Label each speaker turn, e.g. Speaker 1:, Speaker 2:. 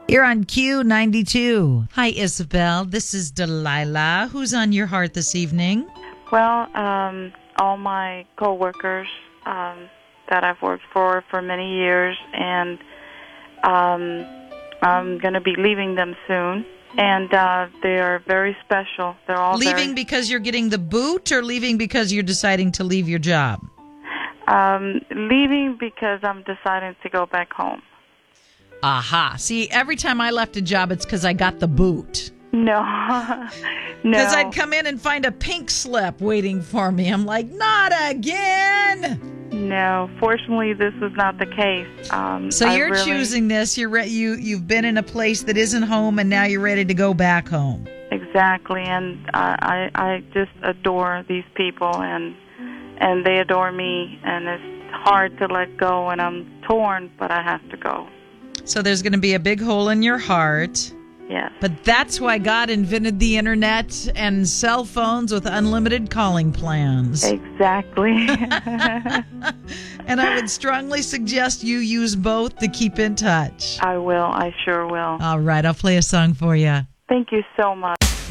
Speaker 1: You're on Q92. Hi, Isabel. This is Delilah. Who's on your heart this evening?
Speaker 2: Well, all my coworkers that I've worked for many years, and I'm going to be leaving them soon. And they are very special. They're all
Speaker 1: leaving because you're getting the boot, or leaving because you're deciding to leave your job?
Speaker 2: Leaving because I'm deciding to go back home.
Speaker 1: Aha. See, every time I left a job, it's because I got the boot.
Speaker 2: No.
Speaker 1: Because I'd come in and find a pink slip waiting for me. I'm like, not again.
Speaker 2: No, fortunately, this was not the case.
Speaker 1: So you're choosing this. You've been in a place that isn't home, and now you're ready to go back home.
Speaker 2: Exactly, and I just adore these people, and they adore me, and it's hard to let go, and I'm torn, but I have to go.
Speaker 1: So there's going to be a big hole in your heart.
Speaker 2: Yes.
Speaker 1: But that's why God invented the internet and cell phones with unlimited calling plans.
Speaker 2: Exactly.
Speaker 1: And I would strongly suggest you use both to keep in touch.
Speaker 2: I will. I sure will.
Speaker 1: All right. I'll play a song for you.
Speaker 2: Thank you so much.